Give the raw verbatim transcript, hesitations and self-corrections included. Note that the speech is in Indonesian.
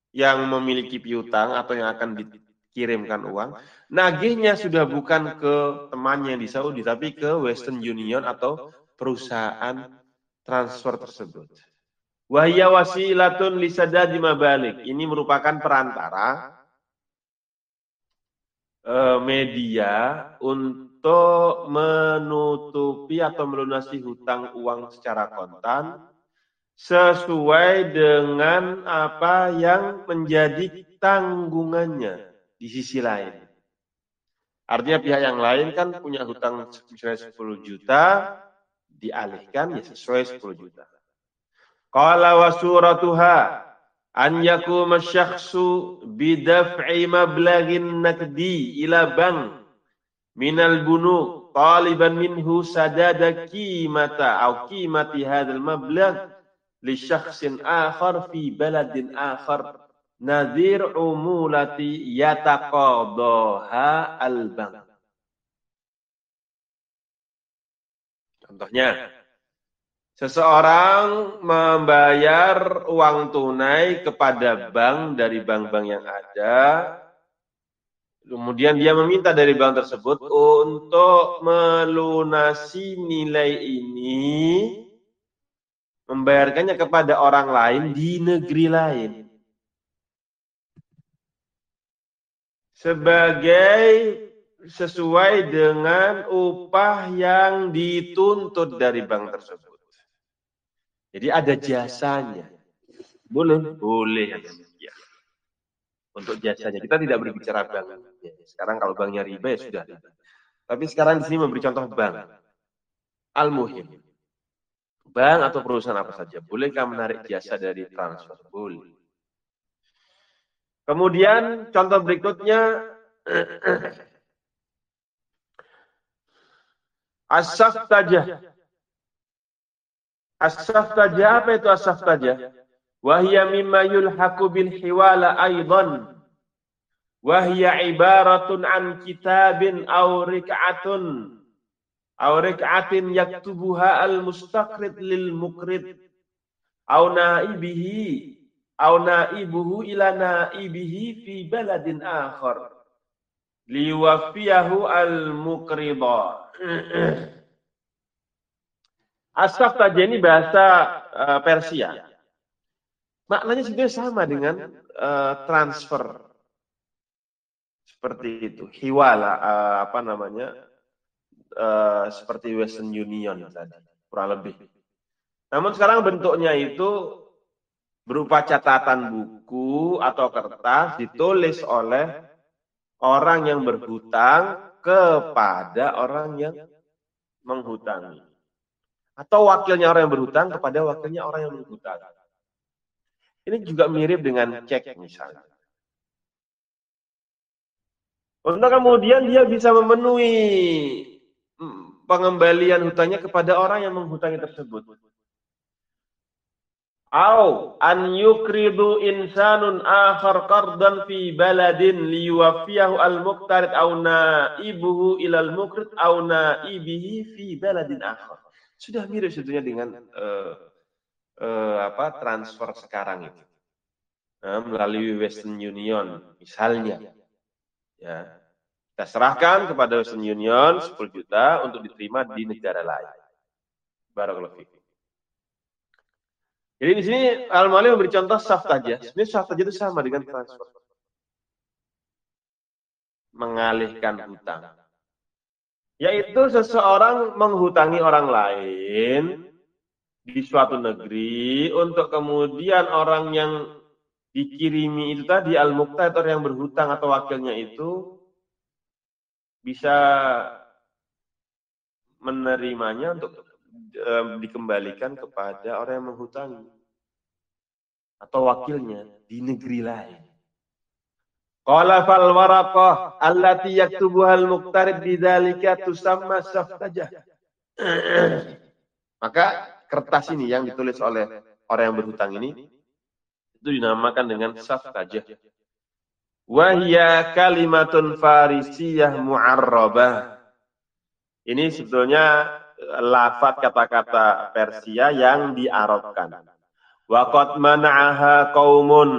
yang memiliki piutang atau yang akan dikirimkan uang, nagihnya sudah bukan ke temannya di Saudi, tapi ke Western Union atau perusahaan transfer tersebut. Wahya wasilatun lisadadi mabalik. Ini merupakan perantara eh, media untuk menutupi atau melunasi hutang uang secara kontan sesuai dengan apa yang menjadi tanggungannya di sisi lain. Artinya pihak yang lain kan punya hutang misalnya sepuluh juta, dialihkan ya sesuai sepuluh juta. Qala wa suratuha an yakuma syakhsu bidaf'i mablaghin nakdi ila bank minal bunuk taliban minhu sadada qimata au qimati hadzal mablagh li syakhsin akhar fi baladin akhar nadhir umulati yataqadaha al-bank. Contohnya, seseorang membayar uang tunai kepada bank dari bank-bank yang ada, kemudian dia meminta dari bank tersebut untuk melunasi nilai ini, membayarkannya kepada orang lain di negeri lain. Sebagai sesuai dengan upah yang dituntut dari bank tersebut. Jadi ada jasanya. Boleh? Boleh. Ya. Untuk jasanya. Kita tidak berbicara bank. Sekarang kalau banknya riba ya sudah. Tapi sekarang di sini memberi contoh bank. Al-Muhim. Bank atau perusahaan apa saja. Bolehkah menarik jasa dari transfer? Boleh. Kemudian contoh berikutnya. As-saftajah. As-saftajah, apa itu as-saftajah? Wahya mimma yulhaqu bil hiwala aidan. Wahya ibaratun an kitabin aw rik'atun. Aw rik'atin yaktubuha al-mustaqrid lil muqrid. Aw naibihi. Aw naibuhu ila naibihi fi baladin akhar. Liwafiyahu al-muqridah. As-saftajah ini bahasa uh, Persia. Maknanya sebenarnya sama dengan uh, transfer. Seperti itu. Hiwala, uh, apa namanya, uh, seperti Western Union tadi, kurang lebih. Namun sekarang bentuknya itu berupa catatan buku atau kertas ditulis oleh orang yang berhutang kepada orang yang menghutangi. Atau wakilnya orang yang berhutang kepada wakilnya orang yang menghutang. Ini juga mirip dengan cek misalnya. Untuk kemudian dia bisa memenuhi pengembalian hutangnya kepada orang yang menghutangi tersebut. Au an yukridu insanun akhar qardan fi baladin liyuwaffiyahu al-muqtarid au naibuhu ilal muqrid au naibihi fi baladin akhar. Sudah mirip sebetulnya dengan uh, uh, apa transfer sekarang itu. Nah, melalui Western Union misalnya. Ya. Kita serahkan kepada Western Union sepuluh juta untuk diterima di negara lain. Barakallahu fikum. Jadi di sini Al-Mu'allif memberi contoh saftajah. Sebenarnya saftajah itu sama dengan transfer. Mengalihkan hutang. Yaitu seseorang menghutangi orang lain di suatu negeri untuk kemudian orang yang dikirimi itu tadi al-muqtad orang yang berhutang atau wakilnya itu bisa menerimanya untuk e, dikembalikan kepada orang yang menghutangi atau wakilnya di negeri lain. Qala fal waraqah allati yaktubuha al-muqtarid bidzalika tusamma saftajah. Maka kertas ini yang ditulis oleh orang yang berhutang ini itu dinamakan dengan saftajah. Wa hiya kalimatun farisiyah mu'arrabah. Ini sebetulnya lafaz kata-kata Persia yang diarabkan. Wa qad mana'aha qaumun